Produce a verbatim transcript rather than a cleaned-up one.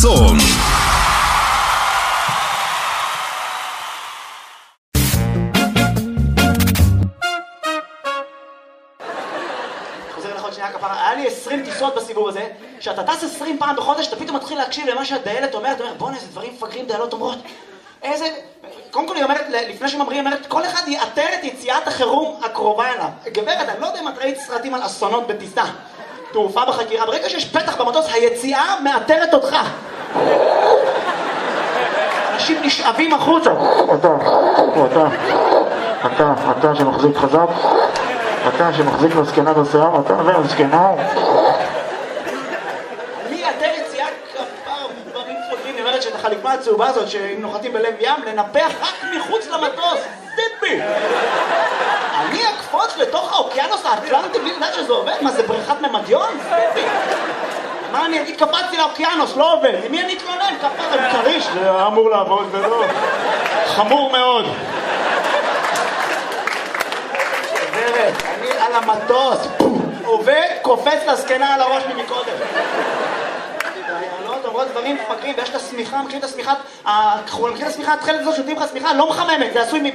חסון. חוזר לך עוד שנייה כפרה, היה לי עשרים טיסות בסיבוב הזה, שאתה טס עשרים פעם בחודש, אתה פתאום מתחיל להקשיב למה שהדיילת אומרת, אתה אומר, בוא'נה, איזה דברים מפגרים דיילות אומרות. איזה... קודם כל היא אומרת, לפני שממריאים, היא אומרת, כל אחד יאתר את יציאת החירום הקרובה אליו. גברת, אני לא יודע אם את ראית סרטים על אסונות בטיסה. תעופה בחקירה, ברגע שיש פתח במטוס, היציאה מאתרת אותך. אנשים נשאבים החוצה. אתה, אתה, אתה, אתה שמחזיק חזק, אתה שמחזיק מסכנת השיער, אתה והמסכנה. אני אתר יציאה כפר דברים פוגעים, היא אומרת שאת החליפה הצהובה הזאת, שאם נוחתים בלב ים, לנפח רק מחוץ למטוס. טיפי! אני אקפוץ לתוך האוקיינוס האטלנטי בלי לדעת שזה עובד? מה, זה בריכת ממדיון? טיפי! מה אני אגיד? קפצתי לאוקיינוס, לא עובד. למי אני אתלונן? כפר עם כריש. זה אמור לעבוד ולא. חמור מאוד. גברת, אני על המטוס. עובד, קופץ לזקנה על הראש ממקודם. לא, אומרות דברים מפגרים, ויש את השמיכה, מכירים את השמיכה, מכירים את השמיכה התחלת הזאת, שותים לך שמיכה, לא מחממת, זה עשוי